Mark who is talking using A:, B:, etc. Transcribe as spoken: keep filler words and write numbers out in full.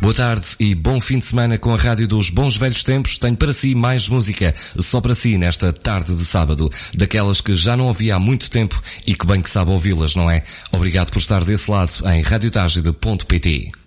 A: Boa tarde e bom fim de semana com a Rádio dos Bons Velhos Tempos. Tenho para si mais música, só para si nesta tarde de sábado, daquelas que já não havia há muito tempo e que bem que sabe ouvi-las, não é? Obrigado por estar desse lado em radiotagide ponto pt.